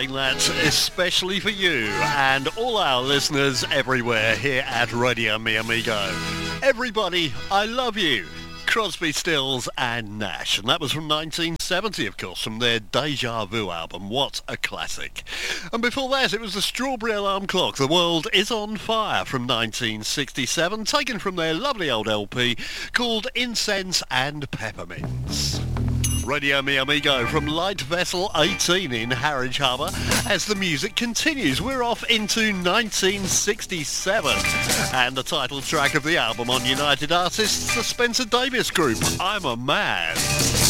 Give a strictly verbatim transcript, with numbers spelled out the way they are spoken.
playing that especially for you and all our listeners everywhere here at Radio Mi Amigo. Everybody, I love you. Crosby, Stills and Nash, and that was from nineteen seventy, of course, from their Deja Vu album. What a classic. And before that, it was the Strawberry Alarm Clock, The World Is On Fire, from nineteen sixty-seven, taken from their lovely old L P called Incense and Peppermints. Radio Mi Amigo from Light Vessel eighteen in Harwich Harbour. As the music continues, we're off into nineteen sixty-seven. And the title track of the album on United Artists, the Spencer Davis Group, I'm a Man.